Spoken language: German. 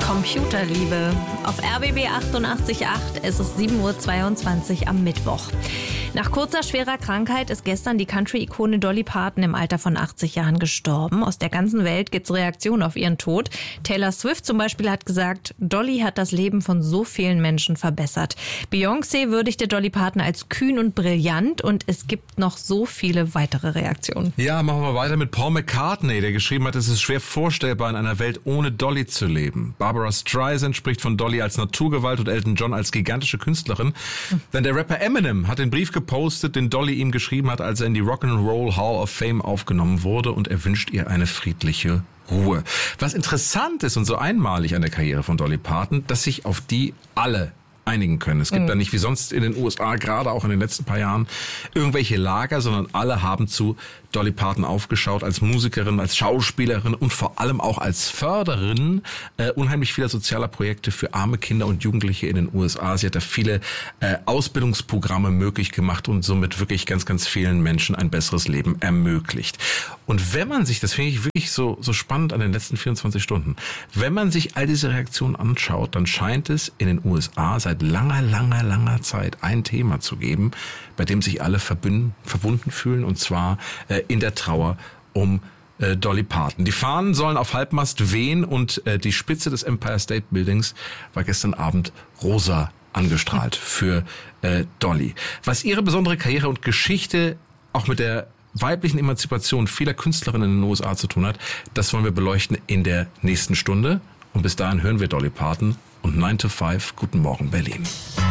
Computerliebe. Auf RBB 88.8 ist es 7.22 Uhr am Mittwoch. Nach kurzer, schwerer Krankheit ist gestern die Country-Ikone Dolly Parton im Alter von 80 Jahren gestorben. Aus der ganzen Welt gibt's Reaktionen auf ihren Tod. Taylor Swift zum Beispiel hat gesagt, Dolly hat das Leben von so vielen Menschen verbessert. Beyoncé würdigte Dolly Parton als kühn und brillant und es gibt noch so viele weitere Reaktionen. Ja, machen wir weiter mit Paul McCartney, der geschrieben hat, es ist schwer vorstellbar, in einer Welt ohne Dolly zu leben. Barbara Streisand spricht von Dolly als Naturgewalt und Elton John als gigantische Künstlerin. Denn der Rapper Eminem hat den Brief gepostet, den Dolly ihm geschrieben hat, als er in die Rock'n'Roll Hall of Fame aufgenommen wurde, und er wünscht ihr eine friedliche Ruhe. Was interessant ist und so einmalig an der Karriere von Dolly Parton, dass sich auf die alle einigen können. Es gibt da nicht wie sonst in den USA, gerade auch in den letzten paar Jahren, irgendwelche Lager, sondern alle haben zu Dolly Parton aufgeschaut, als Musikerin, als Schauspielerin und vor allem auch als Förderin unheimlich vieler sozialer Projekte für arme Kinder und Jugendliche in den USA. Sie hat da viele Ausbildungsprogramme möglich gemacht und somit wirklich ganz, ganz vielen Menschen ein besseres Leben ermöglicht. Und wenn man sich, das finde ich wirklich so spannend an den letzten 24 Stunden, wenn man sich all diese Reaktionen anschaut, dann scheint es in den USA seit langer Zeit ein Thema zu geben, bei dem sich alle verbunden fühlen, und zwar in der Trauer um Dolly Parton. Die Fahnen sollen auf Halbmast wehen und die Spitze des Empire State Buildings war gestern Abend rosa angestrahlt für Dolly. Was ihre besondere Karriere und Geschichte auch mit der weiblichen Emanzipation vieler Künstlerinnen in den USA zu tun hat, das wollen wir beleuchten in der nächsten Stunde. Und bis dahin hören wir Dolly Parton und 9 to 5. Guten Morgen, Berlin.